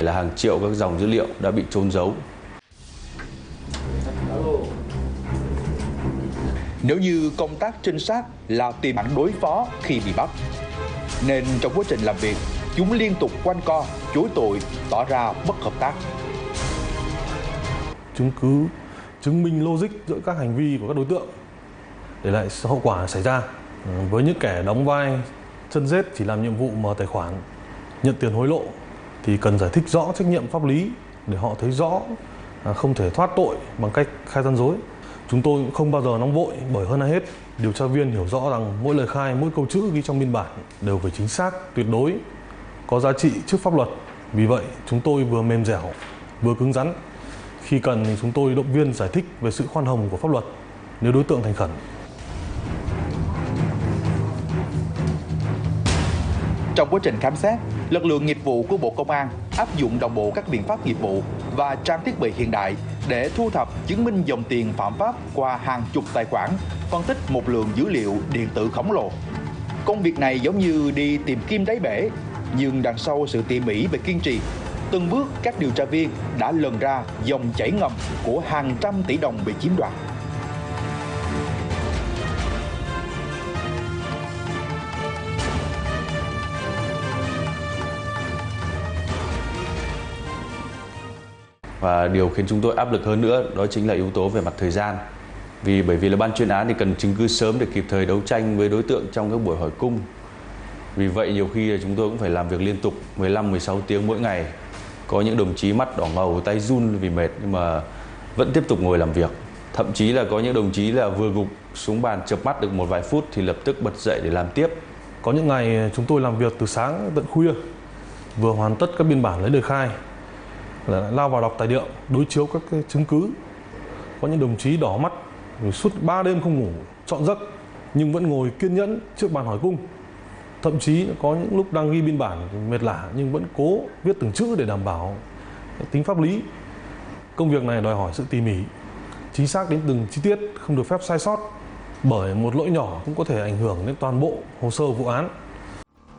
là hàng triệu các dòng dữ liệu đã bị trốn giấu. Nếu như công tác trinh sát là tìm ẩn đối phó khi bị bắt, nên trong quá trình làm việc, chúng liên tục quanh co, chối tội, tỏ ra bất hợp tác. Chứng cứ chứng minh logic giữa các hành vi của các đối tượng để lại hậu quả xảy ra. Với những kẻ đóng vai chân rết chỉ làm nhiệm vụ mở tài khoản, nhận tiền hối lộ thì cần giải thích rõ trách nhiệm pháp lý để họ thấy rõ không thể thoát tội bằng cách khai gian dối. Chúng tôi cũng không bao giờ nóng vội, bởi hơn ai hết, điều tra viên hiểu rõ rằng mỗi lời khai, mỗi câu chữ ghi trong biên bản đều phải chính xác, tuyệt đối, có giá trị trước pháp luật. Vì vậy, chúng tôi vừa mềm dẻo, vừa cứng rắn. Khi cần thì chúng tôi động viên giải thích về sự khoan hồng của pháp luật nếu đối tượng thành khẩn. Trong quá trình khám xét, lực lượng nghiệp vụ của Bộ Công an áp dụng đồng bộ các biện pháp nghiệp vụ và trang thiết bị hiện đại để thu thập chứng minh dòng tiền phạm pháp qua hàng chục tài khoản, phân tích một lượng dữ liệu điện tử khổng lồ. Công việc này giống như đi tìm kim đáy bể, nhưng đằng sau sự tỉ mỉ và kiên trì, từng bước các điều tra viên đã lần ra dòng chảy ngầm của hàng trăm tỷ đồng bị chiếm đoạt. Và điều khiến chúng tôi áp lực hơn nữa đó chính là yếu tố về mặt thời gian. Bởi vì là ban chuyên án thì cần chứng cứ sớm để kịp thời đấu tranh với đối tượng trong các buổi hỏi cung. Vì vậy nhiều khi chúng tôi cũng phải làm việc liên tục 15-16 tiếng mỗi ngày. Có những đồng chí mắt đỏ ngầu, tay run vì mệt nhưng mà vẫn tiếp tục ngồi làm việc. Thậm chí là có những đồng chí là vừa gục xuống bàn chợp mắt được một vài phút thì lập tức bật dậy để làm tiếp. Có những ngày chúng tôi làm việc từ sáng tận khuya, vừa hoàn tất các biên bản lấy lời khai, lại lao vào đọc tài liệu, đối chiếu các cái chứng cứ. Có những đồng chí đỏ mắt suốt 3 đêm không ngủ, trọn giấc nhưng vẫn ngồi kiên nhẫn trước bàn hỏi cung. Thậm chí có những lúc đang ghi biên bản mệt lả nhưng vẫn cố viết từng chữ để đảm bảo tính pháp lý. Công việc này đòi hỏi sự tỉ mỉ, chính xác đến từng chi tiết, không được phép sai sót, bởi một lỗi nhỏ cũng có thể ảnh hưởng đến toàn bộ hồ sơ vụ án.